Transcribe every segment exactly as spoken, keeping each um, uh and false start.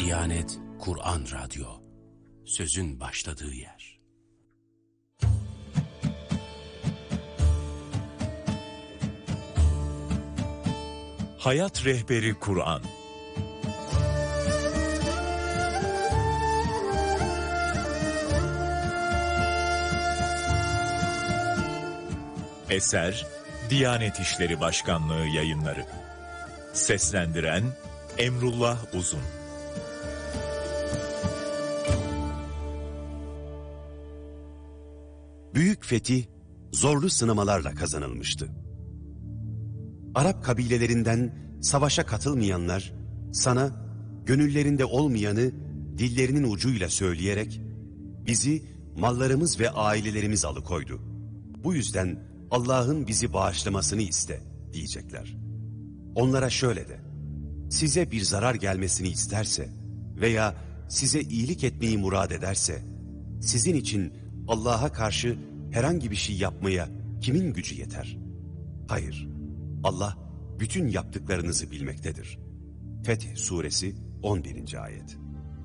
Diyanet Kur'an Radyo, sözün başladığı yer. Hayat Rehberi Kur'an. Eser Diyanet İşleri Başkanlığı Yayınları. Seslendiren Emrullah Uzun. Büyük fetih zorlu sınamalarla kazanılmıştı. Arap kabilelerinden savaşa katılmayanlar sana gönüllerinde olmayanı dillerinin ucuyla söyleyerek bizi mallarımız ve ailelerimiz alıkoydu. Bu yüzden Allah'ın bizi bağışlamasını iste diyecekler. Onlara şöyle de: size bir zarar gelmesini isterse veya size iyilik etmeyi murad ederse sizin için Allah'a karşı herhangi bir şey yapmaya kimin gücü yeter? Hayır, Allah bütün yaptıklarınızı bilmektedir. Fetih Suresi on birinci ayet.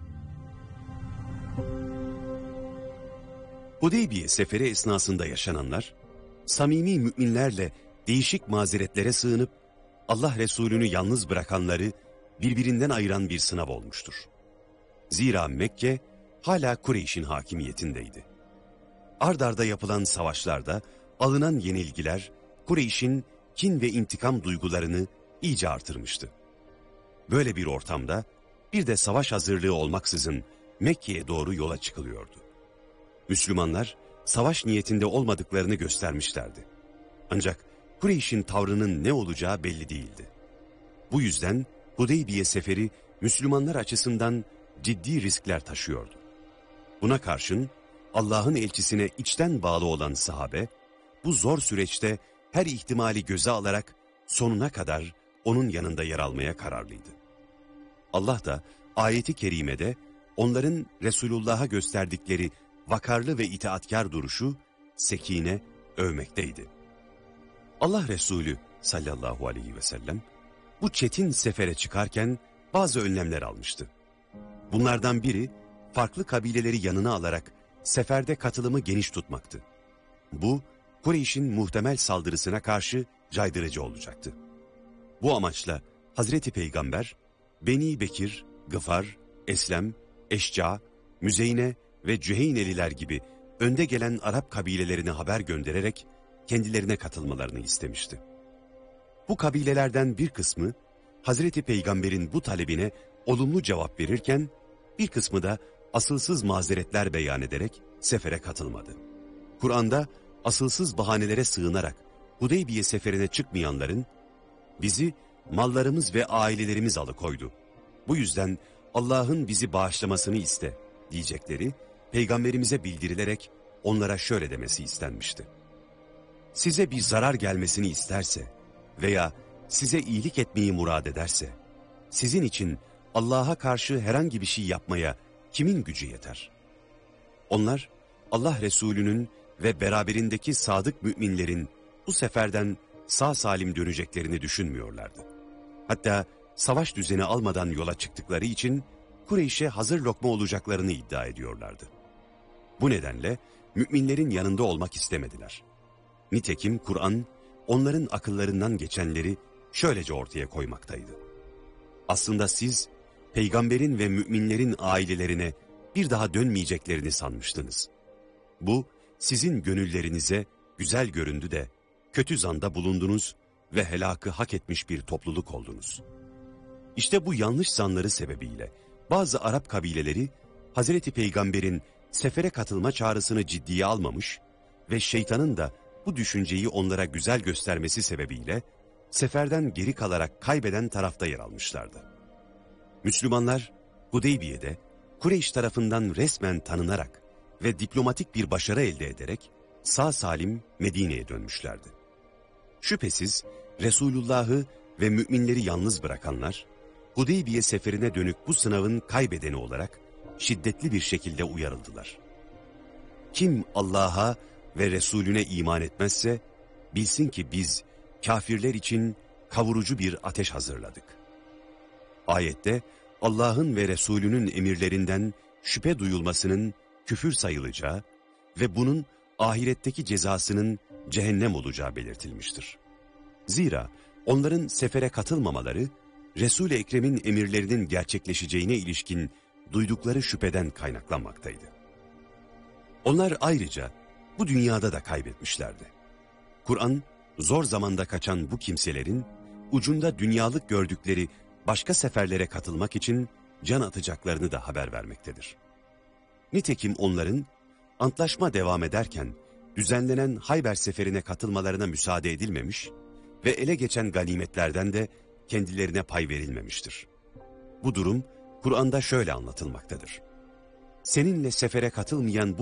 Hudeybiye seferi esnasında yaşananlar, samimi müminlerle değişik mazeretlere sığınıp Allah Resulü'nü yalnız bırakanları birbirinden ayıran bir sınav olmuştur. Zira Mekke hala Kureyş'in hakimiyetindeydi. Ard arda yapılan savaşlarda alınan yenilgiler Kureyş'in kin ve intikam duygularını iyice artırmıştı. Böyle bir ortamda bir de savaş hazırlığı olmaksızın Mekke'ye doğru yola çıkılıyordu. Müslümanlar savaş niyetinde olmadıklarını göstermişlerdi. Ancak Kureyş'in tavrının ne olacağı belli değildi. Bu yüzden Hudeybiye seferi Müslümanlar açısından ciddi riskler taşıyordu. Buna karşın Allah'ın elçisine içten bağlı olan sahabe, bu zor süreçte her ihtimali göze alarak sonuna kadar onun yanında yer almaya kararlıydı. Allah da ayeti kerimede onların Resulullah'a gösterdikleri vakarlı ve itaatkar duruşu, sekine övmekteydi. Allah Resulü sallallahu aleyhi ve sellem bu çetin sefere çıkarken bazı önlemler almıştı. Bunlardan biri farklı kabileleri yanına alarak seferde katılımı geniş tutmaktı. Bu Kureyş'in muhtemel saldırısına karşı caydırıcı olacaktı. Bu amaçla Hazreti Peygamber Beni Bekir, Gıfar, Eslem, Eşca, Müzeyne ve Cüheyneliler gibi önde gelen Arap kabilelerine haber göndererek kendilerine katılmalarını istemişti. Bu kabilelerden bir kısmı Hazreti Peygamber'in bu talebine olumlu cevap verirken bir kısmı da asılsız mazeretler beyan ederek sefere katılmadı. Kur'an'da asılsız bahanelere sığınarak Hudeybiye seferine çıkmayanların bizi mallarımız ve ailelerimiz alıkoydu. Bu yüzden Allah'ın bizi bağışlamasını iste diyecekleri Peygamberimize bildirilerek onlara şöyle demesi istenmişti: size bir zarar gelmesini isterse veya size iyilik etmeyi murad ederse sizin için Allah'a karşı herhangi bir şey yapmaya kimin gücü yeter? Onlar Allah Resulü'nün ve beraberindeki sadık müminlerin bu seferden sağ salim döneceklerini düşünmüyorlardı. Hatta savaş düzeni almadan yola çıktıkları için Kureyş'e hazır lokma olacaklarını iddia ediyorlardı. Bu nedenle müminlerin yanında olmak istemediler. Nitekim Kur'an onların akıllarından geçenleri şöylece ortaya koymaktaydı: aslında siz peygamberin ve müminlerin ailelerine bir daha dönmeyeceklerini sanmıştınız. Bu sizin gönüllerinize güzel göründü de kötü zanda bulundunuz ve helakı hak etmiş bir topluluk oldunuz. İşte bu yanlış zanları sebebiyle bazı Arap kabileleri Hazreti Peygamber'in sefere katılma çağrısını ciddiye almamış ve şeytanın da bu düşünceyi onlara güzel göstermesi sebebiyle seferden geri kalarak kaybeden tarafta yer almışlardı. Müslümanlar Hudeybiye'de Kureyş tarafından resmen tanınarak ve diplomatik bir başarı elde ederek sağ salim Medine'ye dönmüşlerdi. Şüphesiz Resulullah'ı ve müminleri yalnız bırakanlar Hudeybiye seferine dönük bu sınavın kaybedeni olarak şiddetli bir şekilde uyarıldılar. Kim Allah'a ve Resulüne iman etmezse bilsin ki biz kafirler için kavurucu bir ateş hazırladık. Ayette Allah'ın ve Resulünün emirlerinden şüphe duyulmasının küfür sayılacağı ve bunun ahiretteki cezasının cehennem olacağı belirtilmiştir. Zira onların sefere katılmamaları, Resul-i Ekrem'in emirlerinin gerçekleşeceğine ilişkin duydukları şüpheden kaynaklanmaktaydı. Onlar ayrıca bu dünyada da kaybetmişlerdi. Kur'an, zor zamanda kaçan bu kimselerin, ucunda dünyalık gördükleri başka seferlere katılmak için can atacaklarını da haber vermektedir. Nitekim onların, antlaşma devam ederken, düzenlenen Hayber seferine katılmalarına müsaade edilmemiş ve ele geçen ganimetlerden de kendilerine pay verilmemiştir. Bu durum, Kur'an'da şöyle anlatılmaktadır. Seninle sefere katılmayan bu